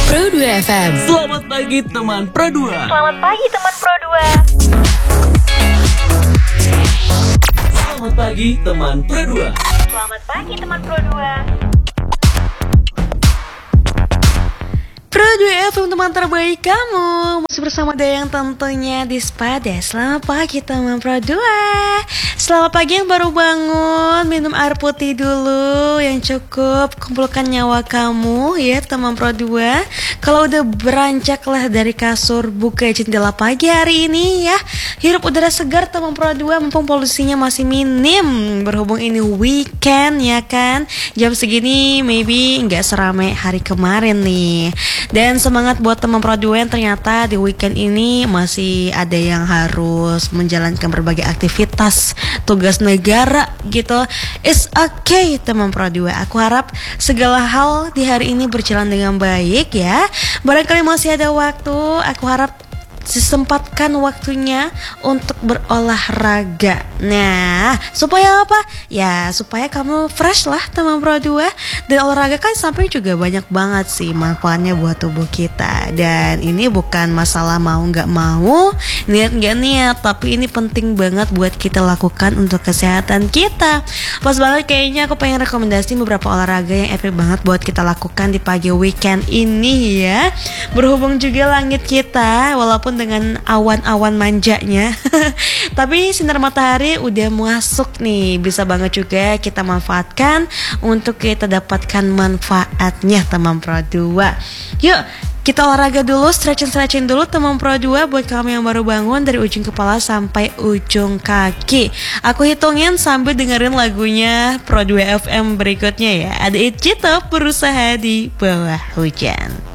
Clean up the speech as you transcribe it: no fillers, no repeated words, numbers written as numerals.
Pro 2 FM. Selamat pagi teman Pro 2. Selamat pagi teman Pro 2. Selamat pagi teman Pro 2. Selamat pagi teman Pro 2. Pro 2 FM, teman terbaik kamu. Masih bersama Dayang tentunya di Spada. Selamat pagi teman Pro 2. Selamat pagi yang baru bangun. Minum air putih dulu yang cukup. Kumpulkan nyawa kamu ya teman Pro 2. Kalau udah beranjak lah dari kasur, buka jendela pagi hari ini ya. Hirup udara segar teman Pro 2. Mumpung polusinya masih minim. Berhubung ini weekend ya kan. Jam segini maybe gak seramai hari kemarin nih. Dan semangat buat teman Pro 2 yang ternyata di weekend ini masih ada yang harus menjalankan berbagai aktivitas, tugas negara gitu. It's okay teman Pro 2. Aku harap segala hal di hari ini berjalan dengan baik ya. Barangkali masih ada waktu, aku harap disempatkan waktunya untuk berolahraga. Nah, supaya apa? Ya, supaya kamu fresh lah teman Pro 2. Dan olahraga kan sampai juga banyak banget sih manfaatnya buat tubuh kita. Dan ini bukan masalah mau gak mau, niat gak niat, tapi ini penting banget buat kita lakukan untuk kesehatan kita. Pas banget kayaknya aku pengen rekomendasi beberapa olahraga yang epic banget buat kita lakukan di pagi weekend ini ya. Berhubung juga langit kita walaupun dengan awan-awan manjanya tapi sinar matahari udah masuk nih. Bisa banget juga kita manfaatkan untuk kita dapatkan manfaatnya teman Pro 2. Yuk kita olahraga dulu, stretching dulu teman Pro 2. Buat kamu yang baru bangun dari ujung kepala sampai ujung kaki. Aku hitungin sambil dengerin lagunya Pro 2 FM berikutnya ya. Ada It Cito, Berusaha di Bawah Hujan.